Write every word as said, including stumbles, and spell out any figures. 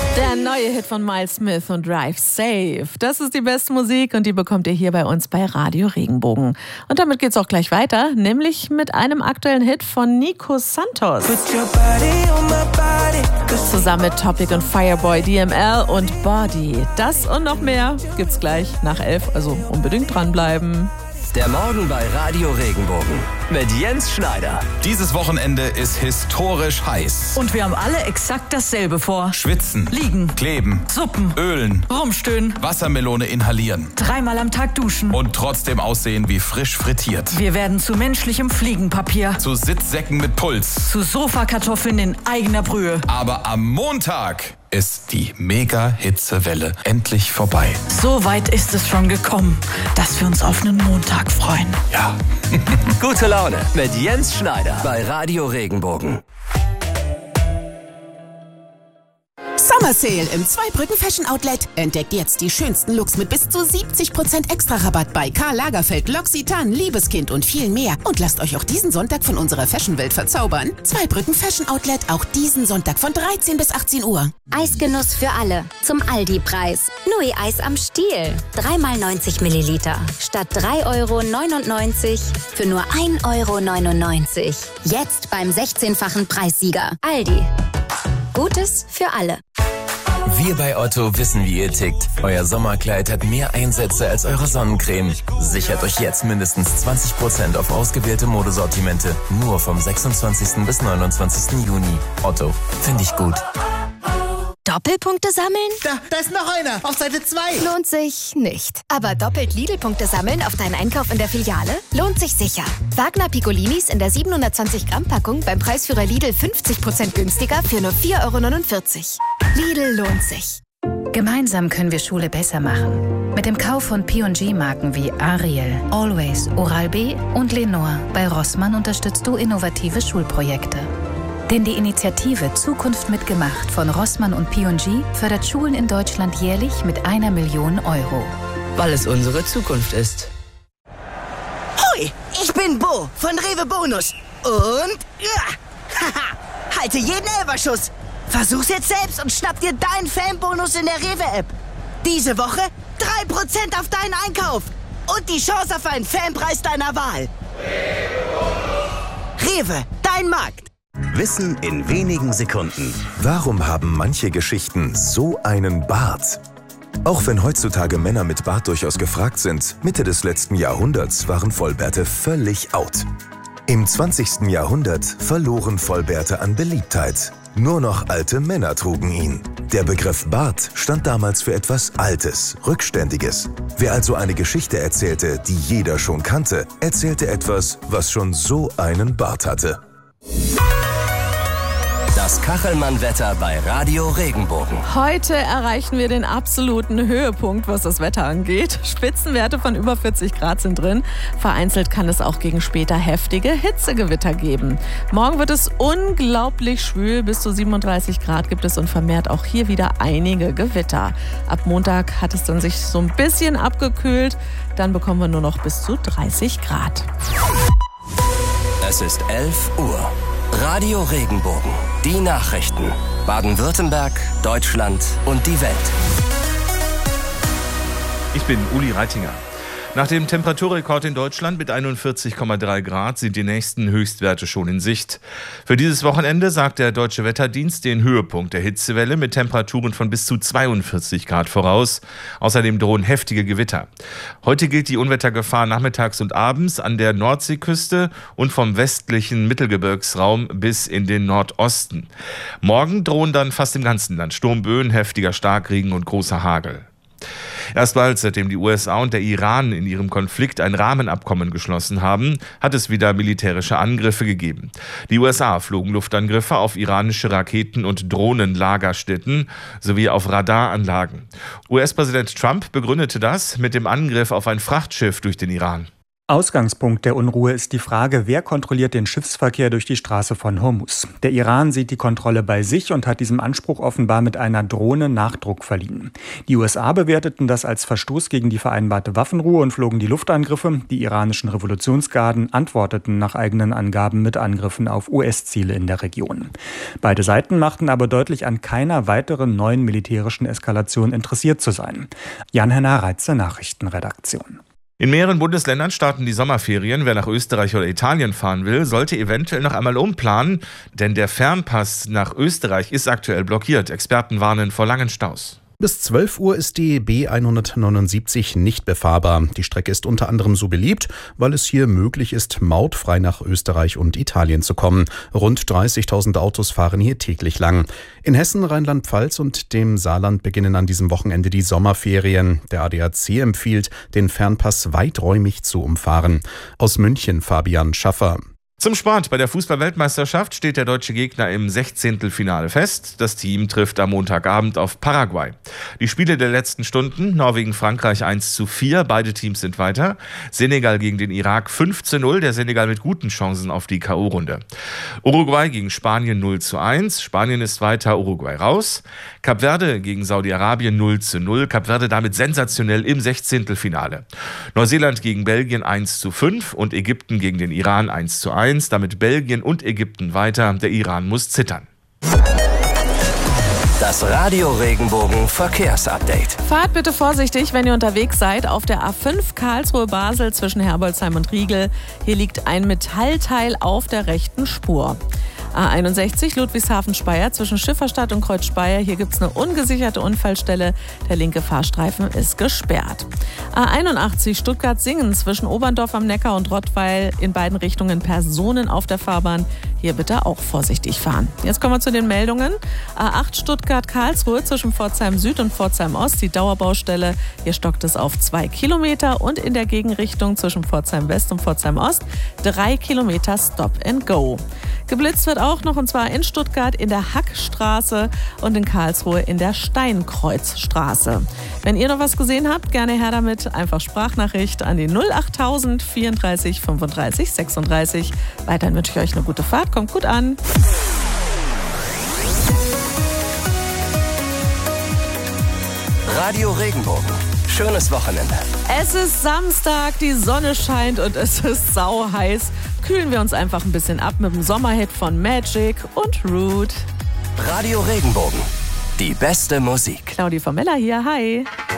Der neue Hit von Miles Smith und Drive Safe. Das ist die beste Musik und die bekommt ihr hier bei uns bei Radio Regenbogen. Und damit geht's auch gleich weiter, nämlich mit einem aktuellen Hit von Nico Santos. Zusammen mit Topic und Fireboy, D M L und Body. Das und noch mehr gibt's gleich nach elf, also unbedingt dranbleiben. Der Morgen bei Radio Regenbogen mit Jens Schneider. Dieses Wochenende ist historisch heiß. Und wir haben alle exakt dasselbe vor. Schwitzen, liegen, kleben, suppen, ölen, rumstöhnen, Wassermelone inhalieren. Dreimal am Tag duschen. Und trotzdem aussehen wie frisch frittiert. Wir werden zu menschlichem Fliegenpapier. Zu Sitzsäcken mit Puls. Zu Sofakartoffeln in eigener Brühe. Aber am Montag ist die Mega-Hitzewelle endlich vorbei. So weit ist es schon gekommen, dass wir uns auf einen Montag freuen. Ja. Gute Laune mit Jens Schneider bei Radio Regenbogen. Summer Sale im Zweibrücken Fashion Outlet. Entdeckt jetzt die schönsten Looks mit bis zu siebzig Prozent Extra-Rabatt bei Karl Lagerfeld, L'Occitane, Liebeskind und viel mehr. Und lasst euch auch diesen Sonntag von unserer Fashion-Welt verzaubern. Zweibrücken Fashion Outlet, auch diesen Sonntag von dreizehn bis achtzehn Uhr. Eisgenuss für alle. Zum Aldi-Preis. Nui-Eis am Stiel. dreimal neunzig Milliliter. Statt drei Euro neunundneunzig für nur ein Euro neunundneunzig. Jetzt beim sechzehnfachen Preissieger. Aldi. Gutes für alle. Wir bei Otto wissen, wie ihr tickt. Euer Sommerkleid hat mehr Einsätze als eure Sonnencreme. Sichert euch jetzt mindestens zwanzig Prozent auf ausgewählte Modesortimente. Nur vom sechsundzwanzigsten bis neunundzwanzigsten Juni. Otto, finde ich gut. Doppelpunkte sammeln? Da, da ist noch einer. Auf Seite zwei. Lohnt sich nicht. Aber doppelt Lidl-Punkte sammeln auf deinen Einkauf in der Filiale? Lohnt sich sicher. Wagner Piccolinis in der siebenhundertzwanzig Gramm Packung beim Preisführer Lidl fünfzig Prozent günstiger für nur vier Euro neunundvierzig. Lidl lohnt sich. Gemeinsam können wir Schule besser machen. Mit dem Kauf von P und G-Marken wie Ariel, Always, Oral-B und Lenore bei Rossmann unterstützt du innovative Schulprojekte. Denn die Initiative Zukunft mitgemacht von Rossmann und P und G fördert Schulen in Deutschland jährlich mit einer Million Euro. Weil es unsere Zukunft ist. Hui, ich bin Bo von Rewe Bonus. Und ja, haha, halte jeden Elferschuss. Versuch's jetzt selbst und schnapp dir deinen Fanbonus in der Rewe-App. Diese Woche drei Prozent auf deinen Einkauf. Und die Chance auf einen Fanpreis deiner Wahl. Rewe, dein Markt. Wissen in wenigen Sekunden. Warum haben manche Geschichten so einen Bart? Auch wenn heutzutage Männer mit Bart durchaus gefragt sind, Mitte des letzten Jahrhunderts waren Vollbärte völlig out. Im zwanzigsten Jahrhundert verloren Vollbärte an Beliebtheit. Nur noch alte Männer trugen ihn. Der Begriff Bart stand damals für etwas Altes, Rückständiges. Wer also eine Geschichte erzählte, die jeder schon kannte, erzählte etwas, was schon so einen Bart hatte. Das Kachelmann-Wetter bei Radio Regenbogen. Heute erreichen wir den absoluten Höhepunkt, was das Wetter angeht. Spitzenwerte von über vierzig Grad sind drin. Vereinzelt kann es auch gegen später heftige Hitzegewitter geben. Morgen wird es unglaublich schwül. Bis zu siebenunddreißig Grad gibt es und vermehrt auch hier wieder einige Gewitter. Ab Montag hat es dann sich so ein bisschen abgekühlt. Dann bekommen wir nur noch bis zu dreißig Grad. Es ist elf Uhr. Radio Regenbogen. Die Nachrichten. Baden-Württemberg, Deutschland und die Welt. Ich bin Uli Reitinger. Nach dem Temperaturrekord in Deutschland mit einundvierzig Komma drei Grad sind die nächsten Höchstwerte schon in Sicht. Für dieses Wochenende sagt der Deutsche Wetterdienst den Höhepunkt der Hitzewelle mit Temperaturen von bis zu zweiundvierzig Grad voraus. Außerdem drohen heftige Gewitter. Heute gilt die Unwettergefahr nachmittags und abends an der Nordseeküste und vom westlichen Mittelgebirgsraum bis in den Nordosten. Morgen drohen dann fast im ganzen Land Sturmböen, heftiger Starkregen und großer Hagel. Erstmals, seitdem die U S A und der Iran in ihrem Konflikt ein Rahmenabkommen geschlossen haben, hat es wieder militärische Angriffe gegeben. Die U S A flogen Luftangriffe auf iranische Raketen- und Drohnenlagerstätten sowie auf Radaranlagen. U S-Präsident Trump begründete das mit dem Angriff auf ein Frachtschiff durch den Iran. Ausgangspunkt der Unruhe ist die Frage, wer kontrolliert den Schiffsverkehr durch die Straße von Hormuz. Der Iran sieht die Kontrolle bei sich und hat diesem Anspruch offenbar mit einer Drohne Nachdruck verliehen. Die U S A bewerteten das als Verstoß gegen die vereinbarte Waffenruhe und flogen die Luftangriffe. Die iranischen Revolutionsgarden antworteten nach eigenen Angaben mit Angriffen auf U S-Ziele in der Region. Beide Seiten machten aber deutlich, an keiner weiteren neuen militärischen Eskalation interessiert zu sein. Jan-Henner Reitze, Nachrichtenredaktion. In mehreren Bundesländern starten die Sommerferien. Wer nach Österreich oder Italien fahren will, sollte eventuell noch einmal umplanen, denn der Fernpass nach Österreich ist aktuell blockiert. Experten warnen vor langen Staus. Bis zwölf Uhr ist die B hundertneunundsiebzig nicht befahrbar. Die Strecke ist unter anderem so beliebt, weil es hier möglich ist, mautfrei nach Österreich und Italien zu kommen. Rund dreißigtausend Autos fahren hier täglich lang. In Hessen, Rheinland-Pfalz und dem Saarland beginnen an diesem Wochenende die Sommerferien. Der A D A C empfiehlt, den Fernpass weiträumig zu umfahren. Aus München Fabian Schaffer. Zum Sport. Bei der Fußball-Weltmeisterschaft steht der deutsche Gegner im Sechzehntelfinale fest. Das Team trifft am Montagabend auf Paraguay. Die Spiele der letzten Stunden: Norwegen-Frankreich eins zu vier. Beide Teams sind weiter. Senegal gegen den Irak fünf zu null. Der Senegal mit guten Chancen auf die K O-Runde. Uruguay gegen Spanien null zu eins. Spanien ist weiter, Uruguay raus. Kap Verde gegen Saudi-Arabien null zu null. Kap Verde damit sensationell im Sechzehntelfinale. Neuseeland gegen Belgien eins zu fünf und Ägypten gegen den Iran eins zu eins. Damit Belgien und Ägypten weiter. Der Iran muss zittern. Das Radio Regenbogen Verkehrsupdate. Fahrt bitte vorsichtig, wenn ihr unterwegs seid. Auf der A fünf Karlsruhe-Basel zwischen Herbolzheim und Riegel. Hier liegt ein Metallteil auf der rechten Spur. A einundsechzig Ludwigshafen-Speyer zwischen Schifferstadt und Kreuzspeyer. Hier gibt es eine ungesicherte Unfallstelle. Der linke Fahrstreifen ist gesperrt. A einundachtzig Stuttgart-Singen zwischen Oberndorf am Neckar und Rottweil. In beiden Richtungen Personen auf der Fahrbahn. Hier bitte auch vorsichtig fahren. Jetzt kommen wir zu den Meldungen. A acht Stuttgart-Karlsruhe zwischen Pforzheim Süd und Pforzheim Ost. Die Dauerbaustelle. Hier stockt es auf zwei Kilometer. Und in der Gegenrichtung zwischen Pforzheim West und Pforzheim Ost drei Kilometer Stop and Go. Geblitzt wird auch noch, und zwar in Stuttgart in der Hackstraße und in Karlsruhe in der Steinkreuzstraße. Wenn ihr noch was gesehen habt, gerne her damit. Einfach Sprachnachricht an die null achttausend vierunddreißig fünfunddreißig sechsunddreißig. Weiterhin wünsche ich euch eine gute Fahrt. Kommt gut an. Radio Regenbogen. Schönes Wochenende. Es ist Samstag, die Sonne scheint und es ist sau heiß. Kühlen wir uns einfach ein bisschen ab mit dem Sommerhit von Magic und Root. Radio Regenbogen. Die beste Musik. Claudia Formella hier, hi.